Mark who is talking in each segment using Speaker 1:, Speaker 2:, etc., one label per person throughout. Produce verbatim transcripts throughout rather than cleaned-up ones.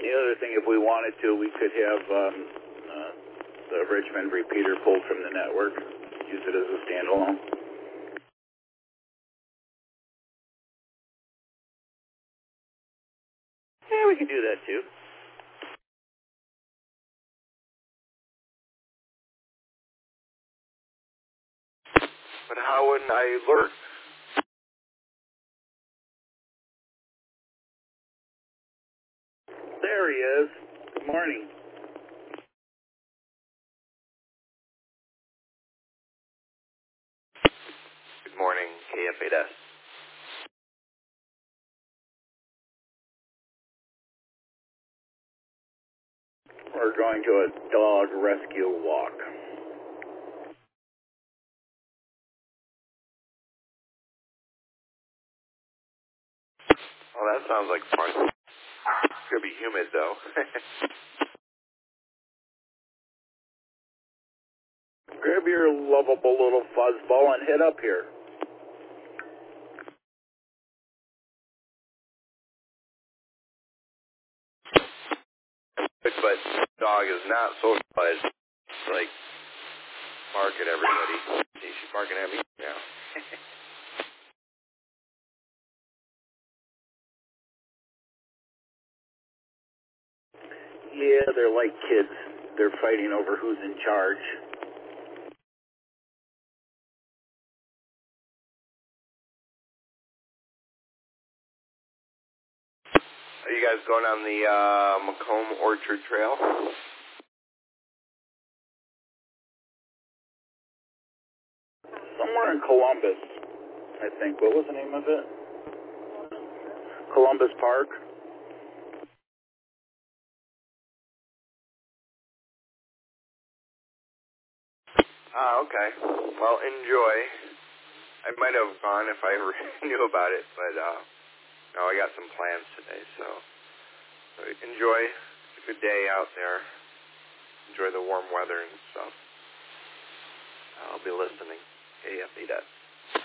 Speaker 1: The other thing, if we wanted to, we could have um, uh, the Richmond repeater pulled from the network, use it as a standalone. Yeah, we could do that too.
Speaker 2: But how would I alert?
Speaker 1: There he is. Good morning.
Speaker 2: Good morning, K F eight S.
Speaker 1: We're going to a dog rescue walk.
Speaker 2: Oh, that sounds like fun. It's going to be humid, though.
Speaker 1: Grab your lovable little fuzzball and head up here.
Speaker 2: But dog is not socialized. Like, bark at everybody. See, she's barking at me now.
Speaker 1: Yeah, they're like kids. They're fighting over who's in charge.
Speaker 2: Are you guys going on the uh, Macomb Orchard Trail?
Speaker 1: Somewhere in Columbus, I think. What was the name of it? Columbus Park.
Speaker 2: Ah, okay. Well, enjoy. I might have gone if I knew about it, but uh, no, I got some plans today, so, so enjoy. It's a good day out there. Enjoy the warm weather and stuff. I'll be listening. K F eight S.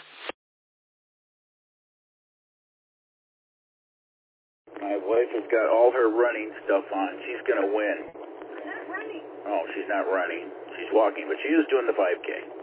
Speaker 1: My wife has got all her running stuff on. She's going to win.
Speaker 3: She's not running.
Speaker 1: Oh, she's not running. She's walking, but she is doing the five K.